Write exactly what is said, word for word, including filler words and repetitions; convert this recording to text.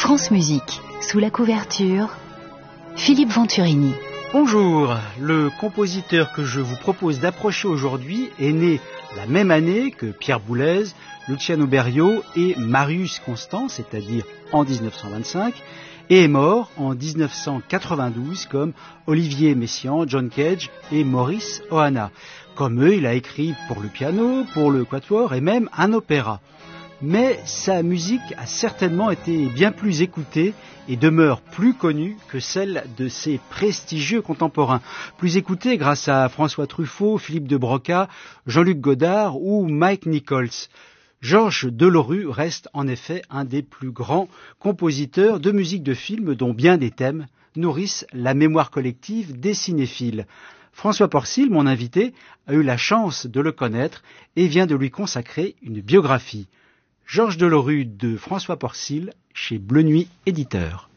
France Musique, sous la couverture, Philippe Venturini. Bonjour, le compositeur que je vous propose d'approcher aujourd'hui est né la même année que Pierre Boulez, Luciano Berio et Marius Constant, c'est-à-dire en dix-neuf cent vingt-cinq, et est mort en dix-neuf cent quatre-vingt-douze comme Olivier Messiaen, John Cage et Maurice Ohana. Comme eux, il a écrit pour le piano, pour le quatuor et même un opéra. Mais sa musique a certainement été bien plus écoutée et demeure plus connue que celle de ses prestigieux contemporains. Plus écoutée grâce à François Truffaut, Philippe de Broca, Jean-Luc Godard ou Mike Nichols. Georges Delerue reste en effet un des plus grands compositeurs de musique de film dont bien des thèmes nourrissent la mémoire collective des cinéphiles. François Porcil, mon invité, a eu la chance de le connaître et vient de lui consacrer une biographie. Georges Delerue de François Porcil chez Bleu Nuit Éditeur.